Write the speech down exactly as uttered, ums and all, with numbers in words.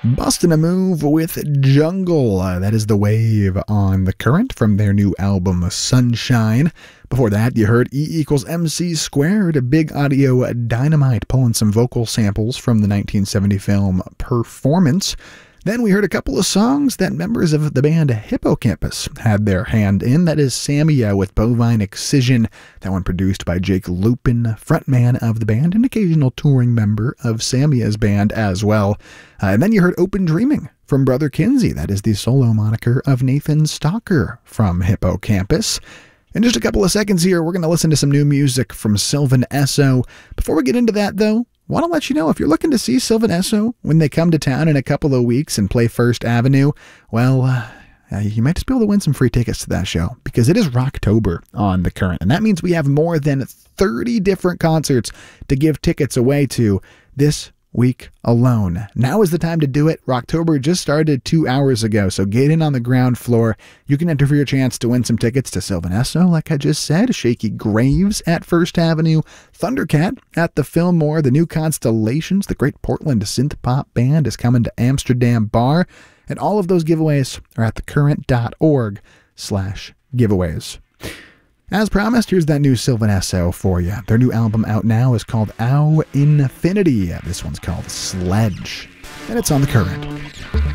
Bustin' a Move with Jungle. Uh, that is The Wave on The Current from their new album Sunshine. Before that, you heard E equals M C squared, a Big Audio Dynamite, pulling some vocal samples from the nineteen seventy film Performance. Then we heard a couple of songs that members of the band Hippocampus had their hand in. That is Samia with Bovine Excision, that one produced by Jake Lupin, frontman of the band, an occasional touring member of Samia's band as well. Uh, and then you heard Open Dreaming from Brother Kinsey, that is the solo moniker of Nathan Stalker from Hippocampus. In just a couple of seconds here, we're going to listen to some new music from Sylvan Esso. Before we get into that, though, want to let you know, if you're looking to see Sylvan Esso when they come to town in a couple of weeks and play First Avenue, well, uh, you might just be able to win some free tickets to that show, because it is Rocktober on The Current, and that means we have more than thirty different concerts to give tickets away to this week alone. Now is the time to do it. Rocktober just started two hours ago, so get in on the ground floor. You can enter for your chance to win some tickets to Sylvan Esso, like I just said, Shaky Graves at First Avenue, Thundercat at the Fillmore, the new Constellations, the great Portland synth pop band, is coming to Amsterdam Bar, and all of those giveaways are at thecurrent.org slash giveaways. As promised, here's that new Sylvan Esso for you. Their new album out now is called Ow Infinity. This one's called Sledge, and it's on The Current.